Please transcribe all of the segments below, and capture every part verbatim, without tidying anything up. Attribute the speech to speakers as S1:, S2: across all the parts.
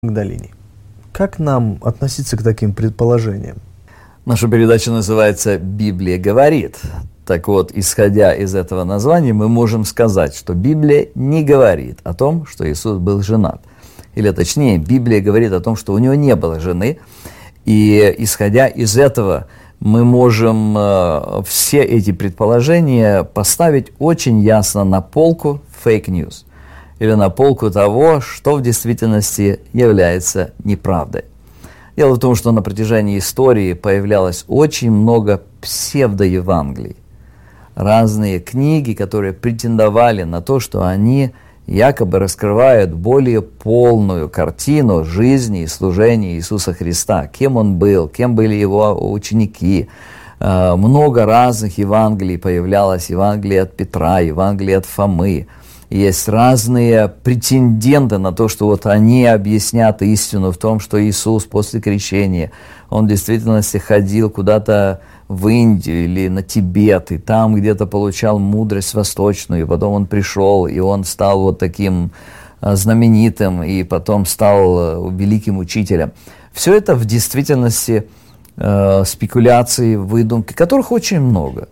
S1: Магдалине. Как нам относиться к таким предположениям?
S2: Наша передача называется «Библия говорит». Так вот, исходя из этого названия, мы можем сказать, что Библия не говорит о том, что Иисус был женат. Или точнее, Библия говорит о том, что у него не было жены. И исходя из этого, мы можем э, все эти предположения поставить очень ясно на полку фейк-ньюс. Или на полку того, что в действительности является неправдой. Дело в том, что на протяжении истории появлялось очень много псевдоевангелий. Разные книги, которые претендовали на то, что они якобы раскрывают более полную картину жизни и служения Иисуса Христа. Кем Он был, кем были Его ученики. Много разных Евангелий появлялось. Евангелие от Петра, Евангелие от Фомы. Есть разные претенденты на то, что вот они объяснят истину в том, что Иисус после крещения, Он в действительности ходил куда-то в Индию или на Тибет, и там где-то получал мудрость восточную, и потом Он пришел, и Он стал вот таким знаменитым, и потом стал великим учителем. Все это в действительности э, спекуляции, выдумки, которых очень много.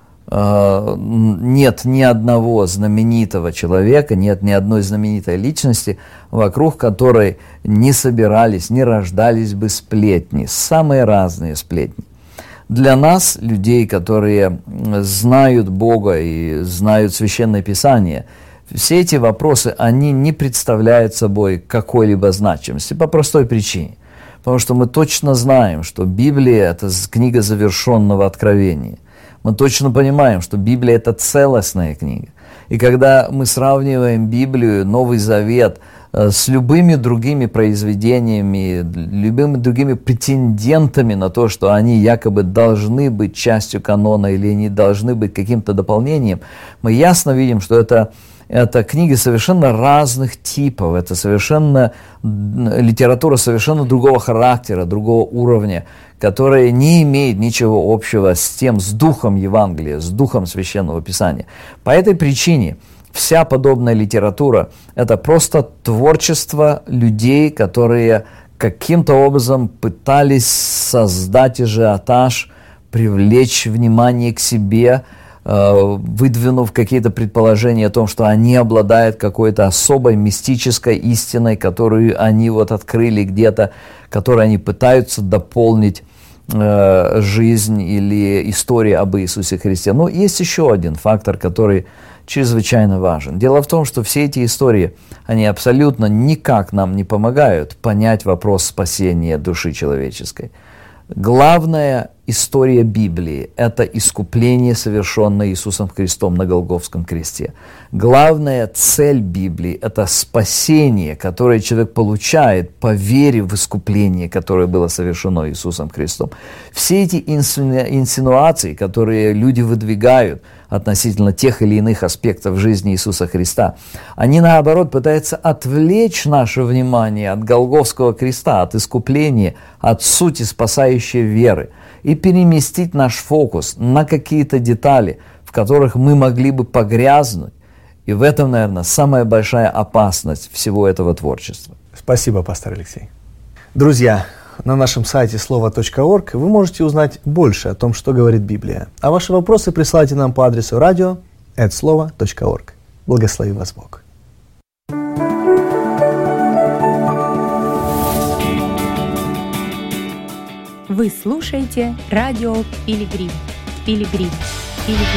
S2: Нет ни одного знаменитого человека, нет ни одной знаменитой личности, вокруг которой не собирались, не рождались бы сплетни, самые разные сплетни. Для нас, людей, которые знают Бога и знают Священное Писание, все эти вопросы, они не представляют собой какой-либо значимости по простой причине. Потому что мы точно знаем, что Библия – это книга завершенного откровения. Мы точно понимаем, что Библия – это целостная книга. И когда мы сравниваем Библию, Новый Завет, с любыми другими произведениями, любыми другими претендентами на то, что они якобы должны быть частью канона или они должны быть каким-то дополнением, мы ясно видим, что это, это книги совершенно разных типов, это совершенно литература совершенно другого характера, другого уровня, которая не имеет ничего общего с тем, с духом Евангелия, с духом Священного Писания. По этой причине вся подобная литература – это просто творчество людей, которые каким-то образом пытались создать ажиотаж, привлечь внимание к себе, выдвинув какие-то предположения о том, что они обладают какой-то особой мистической истиной, которую они вот открыли где-то, которой они пытаются дополнить э, жизнь или историю об Иисусе Христе. Но есть еще один фактор, который чрезвычайно важен. Дело в том, что все эти истории, они абсолютно никак нам не помогают понять вопрос спасения души человеческой. Главная история Библии – это искупление, совершенное Иисусом Христом на Голгофском кресте. Главная цель Библии – это спасение, которое человек получает по вере в искупление, которое было совершено Иисусом Христом. Все эти инсинуации, которые люди выдвигают относительно тех или иных аспектов жизни Иисуса Христа, они, наоборот, пытаются отвлечь наше внимание от Голгофского креста, от искупления, от сути спасающей веры, и переместить наш фокус на какие-то детали, в которых мы могли бы погрязнуть. И в этом, наверное, самая большая опасность всего этого творчества.
S1: Спасибо, пастор Алексей. Друзья, на нашем сайте слово точка орг вы можете узнать больше о том, что говорит Библия. А ваши вопросы присылайте нам по адресу радио эт слово точка орг. Благослови вас Бог.
S3: Вы слушаете радио Пилигрим. Пилигрим. Пилигрим.